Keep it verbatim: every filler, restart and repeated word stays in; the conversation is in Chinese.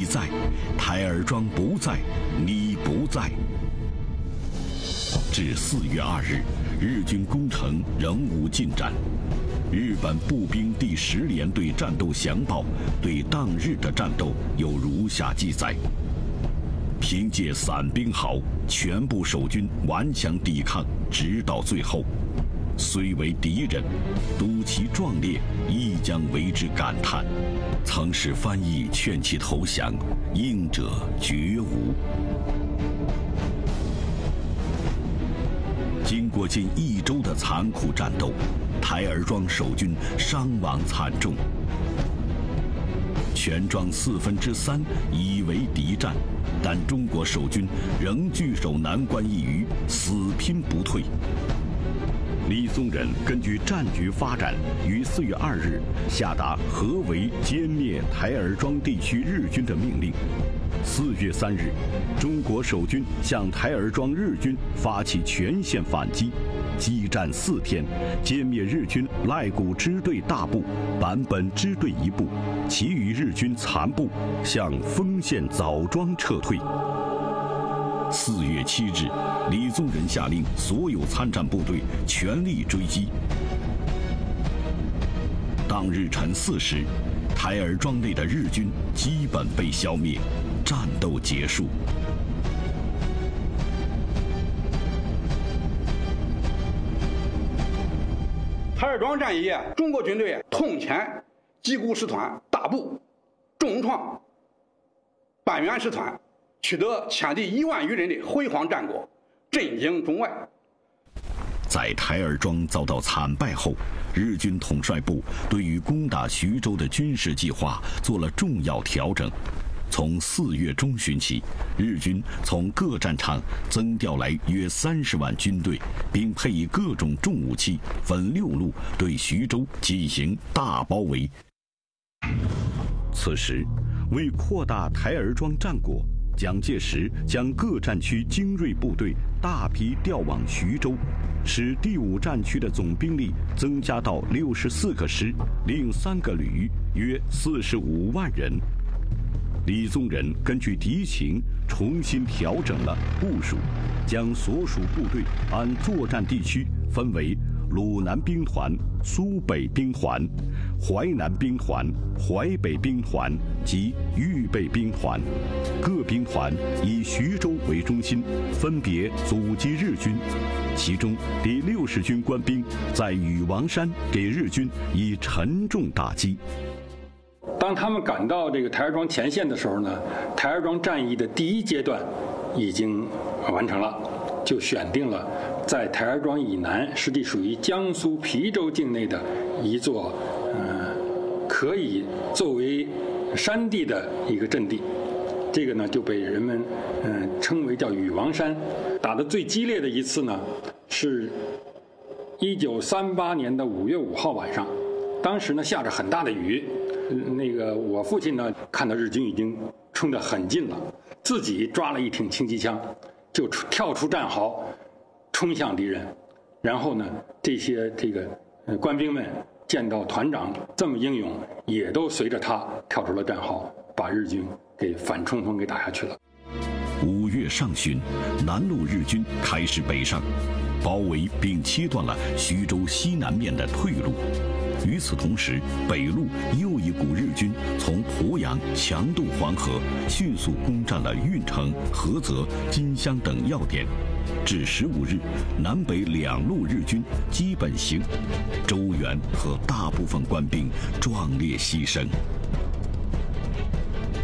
在，台儿庄不在，你不在。至四月二日，日军攻城仍无进展。日本步兵第十联队战斗详报对当日的战斗有如下记载：凭借散兵壕，全部守军顽强抵抗，直到最后。虽为敌人，睹其壮烈，亦将为之感叹。曾使翻译劝其投降，应者绝无。经过近一周的残酷战斗，台儿庄守军伤亡惨重，全庄四分之三已为敌占，但中国守军仍据守南关一隅，死拼不退。李宗仁根据战局发展，于四月二日下达合围歼灭台儿庄地区日军的命令。四月三日，中国守军向台儿庄日军发起全线反击，激战四天，歼灭日军赖谷支队大部、坂本支队一部，其余日军残部向丰县枣庄撤退。四月七日，李宗仁下令所有参战部队全力追击。当日晨四时，台儿庄内的日军基本被消灭，战斗结束。 台儿庄战役，中国军队痛歼矶谷师团大部、重创板垣师团，取得歼敌一万余人的辉煌战果，震惊中外。 在台儿庄遭到惨败后，日军统帅部对于攻打徐州的军事计划做了重要调整。从四月中旬起，日军从各战场增调来约三十万军队，并配以各种重武器，分六路对徐州进行大包围。此时，为扩大台儿庄战果，蒋介石将各战区精锐部队大批调往徐州，使第五战区的总兵力增加到六十四个师，另三个旅，约四十五万人。李宗仁根据敌情重新调整了部署，将所属部队按作战地区分为鲁南兵团、苏北兵团、淮南兵团、淮北兵团及豫北兵团。各兵团以徐州为中心，分别阻击日军。其中第六十军官兵在禹王山给日军以沉重打击。 当他们赶到这个台儿庄前线的时候呢，台儿庄战役的第一阶段已经完成了，就选定了在台儿庄以南，实际属于江苏皮州境内的一座，呃，可以作为山地的一个阵地。这个呢就被人们嗯、呃、称为叫禹王山。打得最激烈的一次呢，是一九三八年的五月五号晚上，当时呢下着很大的雨。那个我父亲呢，看到日军已经冲得很近了，自己抓了一挺轻机枪，就跳出战壕，冲向敌人。然后呢，这些这个呃官兵们见到团长这么英勇，也都随着他跳出了战壕，把日军给反冲锋给打下去了。 五月上旬，南路日军开始北上，包围并切断了徐州西南面的退路。与此同时，北路又一股日军从鄱阳强渡黄河，迅速攻占了运城、菏泽、金乡等要点。至十五日，南北两路日军基本行，周援和大部分官兵壮烈牺牲。